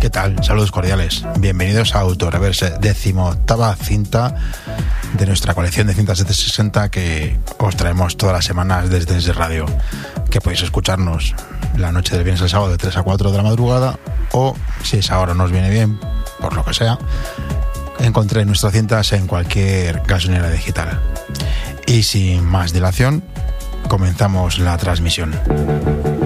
¿Qué tal? Saludos cordiales. Bienvenidos a Autoreverse, 18ª cinta de nuestra colección de cintas de 60 que os traemos todas las semanas desde Radio. Que podéis escucharnos la noche del viernes al sábado de 3 a 4 de la madrugada, o si esa hora nos viene bien, por lo que sea, encontréis nuestras cintas en cualquier gasolinera digital. Y sin más dilación, comenzamos la transmisión.